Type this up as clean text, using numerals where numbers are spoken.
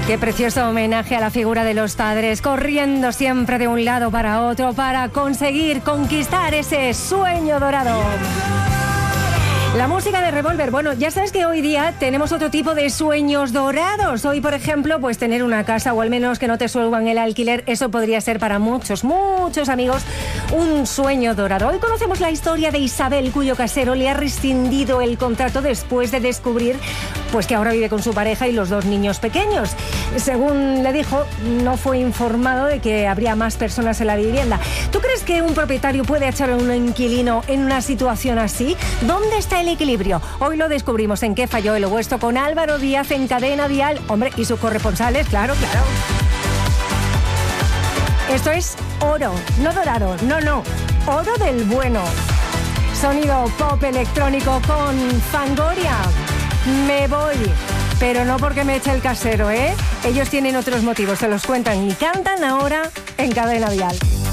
Qué precioso homenaje a la figura de los padres, corriendo siempre de un lado para otro para conseguir conquistar ese sueño dorado. La música de Revolver. Bueno, ya sabes que hoy día tenemos otro tipo de sueños dorados. Hoy, por ejemplo, pues tener una casa o al menos que no te suelvan el alquiler, eso podría ser para muchos amigos un sueño dorado. Hoy conocemos la historia de Isabel, cuyo casero le ha rescindido el contrato después de descubrir pues que ahora vive con su pareja y los 2 niños pequeños. Según le dijo, no fue informado de que habría más personas en la vivienda. ¿Tú crees que un propietario puede echar a un inquilino en una situación así? ¿Dónde está el equilibrio? Hoy lo descubrimos en Qué falló el opuesto con Álvaro Díaz en Cadena Dial, hombre, y sus corresponsales, claro. Esto es oro, no dorado, no, oro del bueno. Sonido pop electrónico con Fangoria. Me voy, pero no porque me eche el casero, ¿eh? Ellos tienen otros motivos, se los cuentan y cantan ahora en Cadena Dial.